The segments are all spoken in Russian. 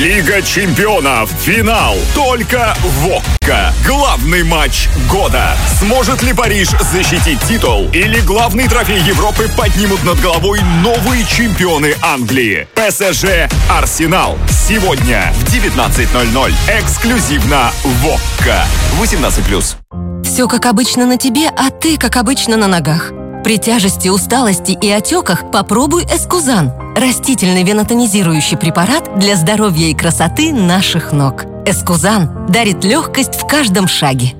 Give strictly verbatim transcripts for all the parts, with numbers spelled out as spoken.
Лига чемпионов. Финал. Только в ОККО. Главный матч года. Сможет ли Париж защитить титул? Или главный трофей Европы поднимут над головой новые чемпионы Англии? ПСЖ Арсенал. Сегодня в девятнадцать ноль ноль. Эксклюзивно в ОККО. восемнадцать плюс. Все как обычно на тебе, а ты как обычно на ногах. При тяжести, усталости и отеках попробуй Эскузан. Растительный венотонизирующий препарат для здоровья и красоты наших ног. Эскузан дарит легкость в каждом шаге.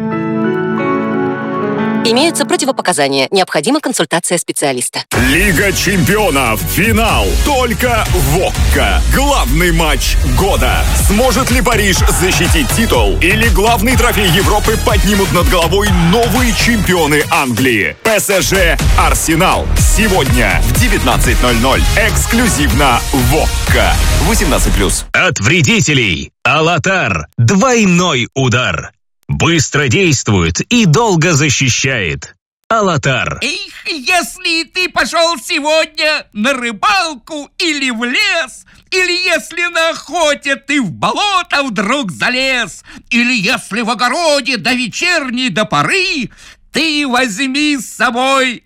Имеются противопоказания. Необходима консультация специалиста. Лига чемпионов. Финал. Только в ОККО. Главный матч года. Сможет ли Париж защитить титул? Или главный трофей Европы поднимут над головой новые чемпионы Англии? ПСЖ Арсенал. Сегодня в девятнадцать ноль ноль. Эксклюзивно в ОККО. восемнадцать плюс. От вредителей. Алатар. Двойной удар. Быстро действует и долго защищает. Алатар. Эх, если ты пошел сегодня на рыбалку или в лес, или если на охоте ты в болото вдруг залез, или если в огороде до вечерней до поры, ты возьми с собой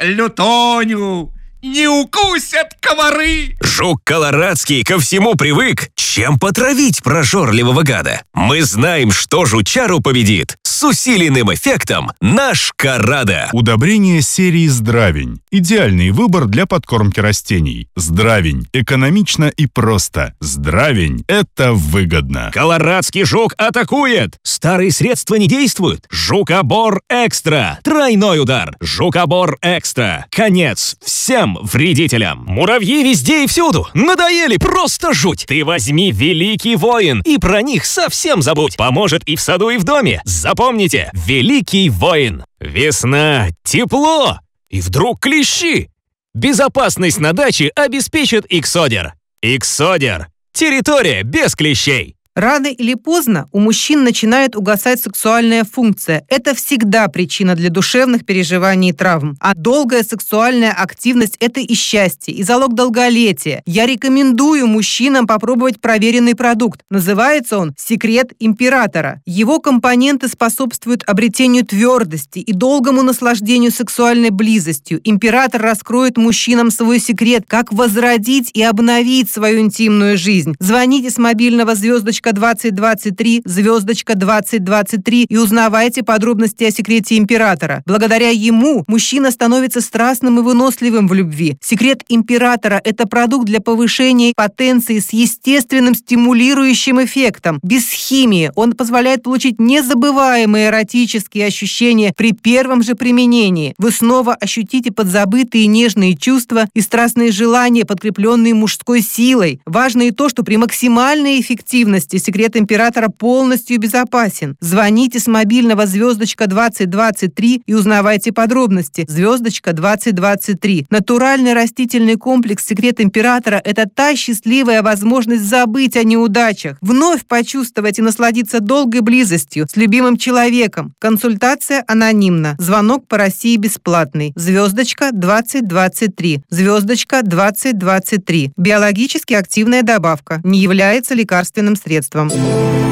лютоню. Не укусят комары. Жук колорадский ко всему привык. Чем потравить прожорливого гада? Мы знаем, что жучару победит. С усиленным эффектом наш Карада. Удобрение серии «Здравень». Идеальный выбор для подкормки растений. «Здравень». Экономично и просто. «Здравень» — это выгодно. Колорадский жук атакует. Старые средства не действуют. Жукобор Экстра. Тройной удар. Жукобор Экстра. Конец всем вредителям. Муравьи везде и всюду. Надоели, просто жуть. Ты возьми Великий Воин и про них совсем забудь. Поможет и в саду, и в доме. Запомните, Великий Воин. Весна, тепло. И вдруг клещи. Безопасность на даче обеспечит Иксодер. Иксодер. Территория без клещей. Рано или поздно у мужчин начинает угасать сексуальная функция. Это всегда причина для душевных переживаний и травм. А долгая сексуальная активность – это и счастье, и залог долголетия. Я рекомендую мужчинам попробовать проверенный продукт. Называется он «Секрет императора». Его компоненты способствуют обретению твердости и долгому наслаждению сексуальной близостью. Император раскроет мужчинам свой секрет, как возродить и обновить свою интимную жизнь. Звоните с мобильного звездочка двадцать двадцать три, звездочка двадцать двадцать три и узнавайте подробности о секрете императора. Благодаря ему мужчина становится страстным и выносливым в любви. Секрет императора – это продукт для повышения потенции с естественным стимулирующим эффектом. Без химии он позволяет получить незабываемые эротические ощущения при первом же применении. Вы снова ощутите подзабытые нежные чувства и страстные желания, подкрепленные мужской силой. Важно и то, что при максимальной эффективности секрет императора полностью безопасен. Звоните с мобильного звездочка двадцать двадцать три и узнавайте подробности. Звездочка двадцать двадцать три. Натуральный растительный комплекс «Секрет императора» – это та счастливая возможность забыть о неудачах, вновь почувствовать и насладиться долгой близостью с любимым человеком. Консультация анонимна. Звонок по России бесплатный. Звездочка двадцать двадцать три. Звездочка двадцать двадцать три. Биологически активная добавка. Не является лекарственным средством.